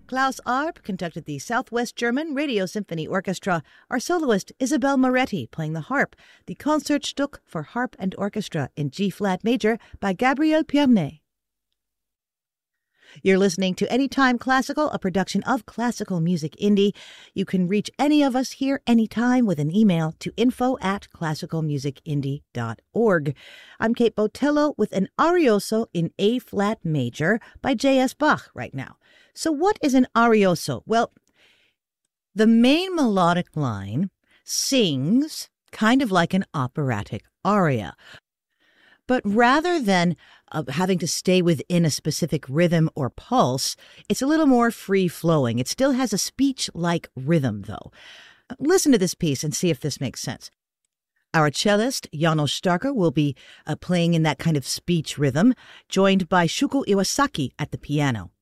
Klaus Arp conducted the Southwest German Radio Symphony Orchestra. Our soloist, Isabel Moretti, playing the harp, the Concertstück for Harp and Orchestra in G-flat major by Gabriel Pierné. You're listening to Anytime Classical, a production of Classical Music Indie. You can reach any of us here anytime with an email to info@classicalmusicindie.org. I'm Kate Botello with an Arioso in A-flat major by J.S. Bach right now. So what is an Arioso? Well, the main melodic line sings kind of like an operatic aria. But rather than having to stay within a specific rhythm or pulse, it's a little more free-flowing. It still has a speech-like rhythm, though. Listen to this piece and see if this makes sense. Our cellist, János Starker, will be playing in that kind of speech rhythm, joined by Shuko Iwasaki at the piano.